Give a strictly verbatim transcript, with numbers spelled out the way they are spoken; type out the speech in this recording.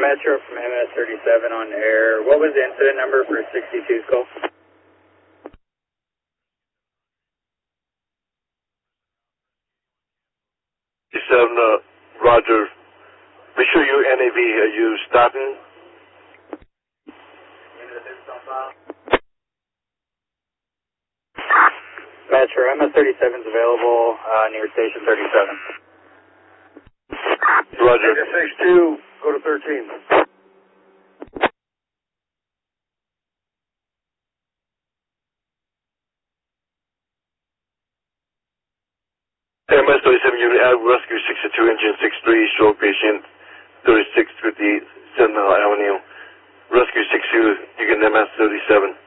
Metro from M S thirty-seven on air. What was the incident number for sixty-two's call? sixty-seven, uh, Roger. Make sure you're N A V. Are you starting? Metro, M S thirty-seven is available uh, near station thirty-seven. Roger. six two, go to thirteen. M S thirty-seven unit, I rescue sixty-two, engine six three, stroke patient thirty-six fifty, Sentinel Avenue. Rescue six two, you can M S thirty-seven.